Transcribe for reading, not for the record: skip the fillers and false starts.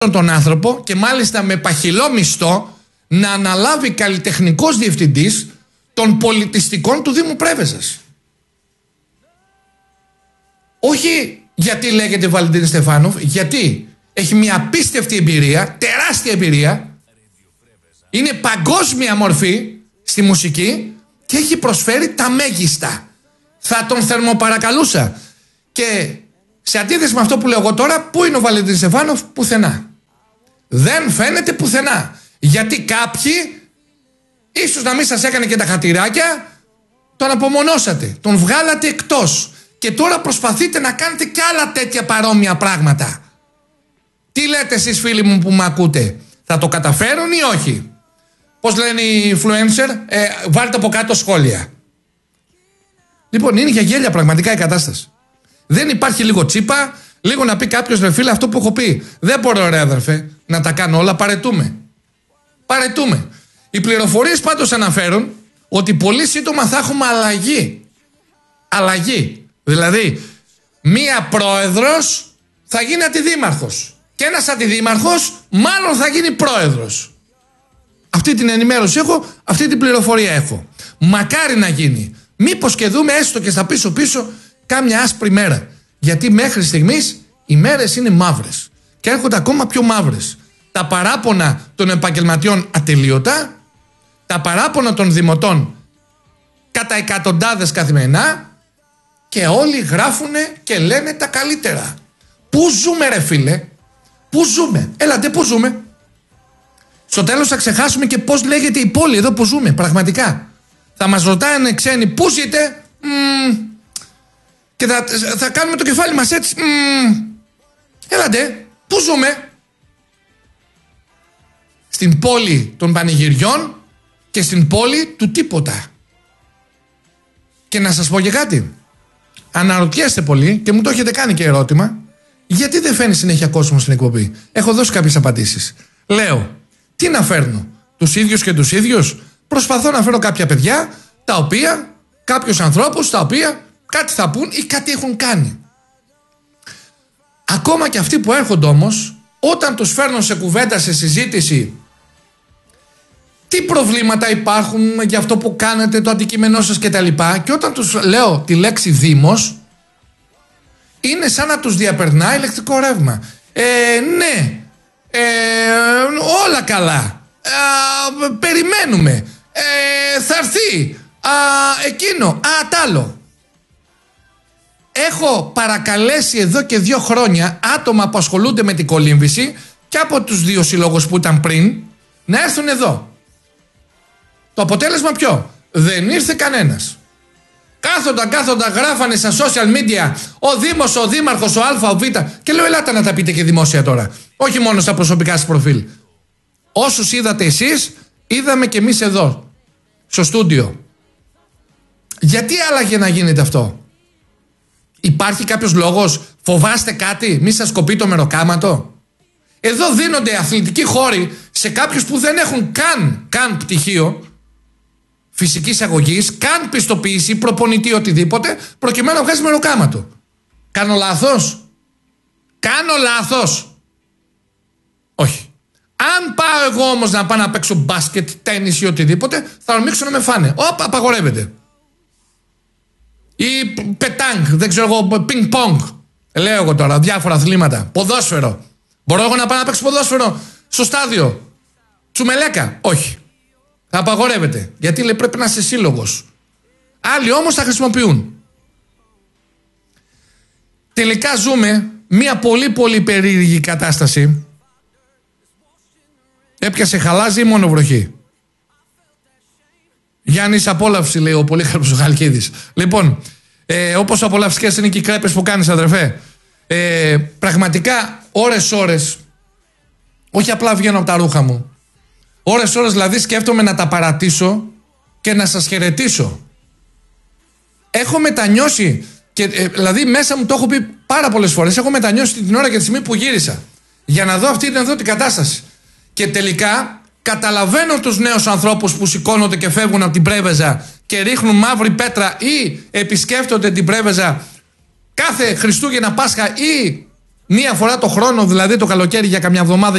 τον άνθρωπο και μάλιστα με παχυλό μισθό να αναλάβει καλλιτεχνικός διευθυντής των πολιτιστικών του Δήμου Πρέβεζας. Όχι γιατί λέγεται Βαλεντίν Στεφάνοφ, γιατί έχει μια απίστευτη εμπειρία, τεράστια εμπειρία, είναι παγκόσμια μορφή στη μουσική και έχει προσφέρει τα μέγιστα. Θα τον θερμοπαρακαλούσα. Και σε αντίθεση με αυτό που λέω εγώ τώρα, πού είναι ο Βαλεντίν Στεφάνοφ? Πουθενά. Δεν φαίνεται πουθενά. Γιατί κάποιοι, ίσως να μην σας έκανε και τα χατηράκια, τον απομονώσατε, τον βγάλατε εκτός. Και τώρα προσπαθείτε να κάνετε και άλλα τέτοια παρόμοια πράγματα. Τι λέτε εσείς φίλοι μου που με ακούτε? Θα το καταφέρουν ή όχι? Πώς λένε οι influencer? Βάλτε από κάτω σχόλια. Λοιπόν, είναι για γέλια πραγματικά η κατάσταση. Δεν υπάρχει λίγο τσίπα, λίγο να πει κάποιος, ρε φίλε, αυτό που έχω πει. Δεν μπορώ, ρε αδερφέ, να τα κάνω όλα, παρετούμε. Οι πληροφορίες πάντως αναφέρουν ότι πολύ σύντομα θα έχουμε αλλαγή. Δηλαδή, μία πρόεδρος θα γίνει αντιδήμαρχος και ένας αντιδήμαρχος μάλλον θα γίνει πρόεδρος. Αυτή την ενημέρωση έχω, αυτή την πληροφορία έχω. Μακάρι να γίνει. Μήπως και δούμε έστω και στα πίσω κάμια άσπρη μέρα. Γιατί μέχρι στιγμής οι μέρες είναι μαύρες και έρχονται ακόμα πιο μαύρες. Τα παράπονα των επαγγελματιών ατελείωτα, τα παράπονα των δημοτών κατά εκατοντάδες καθημερινά και όλοι γράφουνε και λένε τα καλύτερα. Πού ζούμε, ρε φίλε? Πού ζούμε? Έλατε, πού ζούμε? Στο τέλος θα ξεχάσουμε και πώς λέγεται η πόλη εδώ που ζούμε πραγματικά. Θα μας ρωτάνε ξένοι πού ζείτε, και θα κάνουμε το κεφάλι μας έτσι. Έλατε, πού ζούμε? Στην πόλη των πανηγυριών και στην πόλη του τίποτα. Και να σας πω και κάτι. Αναρωτιέστε πολύ και μου το έχετε κάνει και ερώτημα, γιατί δεν φαίνει συνέχεια κόσμο στην εκπομπή? Έχω δώσει κάποιες απαντήσεις. Λέω, τι να φέρνω? Τους ίδιους και τους ίδιους? Προσπαθώ να φέρω κάποια παιδιά, τα οποία, κάποιους ανθρώπους, τα οποία κάτι θα πούν ή κάτι έχουν κάνει. Ακόμα και αυτοί που έρχονται όμως, όταν τους φέρνω σε κουβέντα, σε συζήτηση, τι προβλήματα υπάρχουν για αυτό που κάνετε, το αντικείμενό σας κτλ. Και όταν τους λέω τη λέξη Δήμος, είναι σαν να τους διαπερνά ηλεκτρικό ρεύμα. Ναι, όλα καλά. Περιμένουμε. Θα έρθει. Εκείνο. Τ' άλλο. Έχω παρακαλέσει εδώ και 2 χρόνια άτομα που ασχολούνται με την κολύμβηση και από τους 2 συλλόγους που ήταν πριν να έρθουν εδώ. Το αποτέλεσμα ποιο? Δεν ήρθε κανένας. Κάθονταν, γράφανε στα social media ο Δήμος, ο Δήμαρχος, ο Α, ο Β. Και λέω, ελάτε να τα πείτε και δημόσια τώρα. Όχι μόνο στα προσωπικά σας προφίλ. Όσους είδατε εσείς, είδαμε και εμείς εδώ, στο στούντιο. Γιατί άλλαγε να γίνεται αυτό? Υπάρχει κάποιος λόγος? Φοβάστε κάτι? Μη σας κοπεί το μεροκάματο? Εδώ δίνονται αθλητικοί χώροι σε κάποιους που δεν έχουν καν πτυχίο φυσικής αγωγής, καν πιστοποίηση, προπονητή, οτιδήποτε, προκειμένου να βγάζει μεροκάματο. Κάνω λάθος? Όχι. Αν πάω εγώ όμως να πάω να παίξω μπάσκετ, τένις ή οτιδήποτε, θα ορμήξω να με φάνε. Απαγορεύεται. Ή πετάνκ, δεν ξέρω εγώ, πινκ πονγκ. Λέω εγώ τώρα, διάφορα αθλήματα. Ποδόσφαιρο. Μπορώ εγώ να πάω να παίξω ποδόσφαιρο στο στάδιο? Τσουμελέκα? Όχι. Θα απαγορεύεται. Γιατί λέει πρέπει να είσαι σύλλογος. Άλλοι όμως θα χρησιμοποιούν. Τελικά ζούμε μια πολύ περίεργη κατάσταση. Έπιασε χαλάζι ή μόνο βροχή? Γιάννης, απόλαυση, λέει ο Πολύκαρπος ο Χαλκίδης. Λοιπόν, όπως απολαυστικές είναι και οι κρέπες που κάνεις, αδερφέ. Πραγματικά ώρες, όχι απλά βγαίνω από τα ρούχα μου. Ώρες δηλαδή σκέφτομαι να τα παρατήσω και να σας χαιρετήσω. Έχω μετανιώσει και δηλαδή μέσα μου το έχω πει πάρα πολλές φορές. Έχω μετανιώσει την ώρα και τη στιγμή που γύρισα για να δω αυτή την κατάσταση. Και τελικά καταλαβαίνω τους νέους ανθρώπους που σηκώνονται και φεύγουν από την Πρέβεζα και ρίχνουν μαύρη πέτρα ή επισκέφτονται την Πρέβεζα κάθε Χριστούγεννα, Πάσχα ή μία φορά το χρόνο, δηλαδή το καλοκαίρι για καμιά εβδομάδα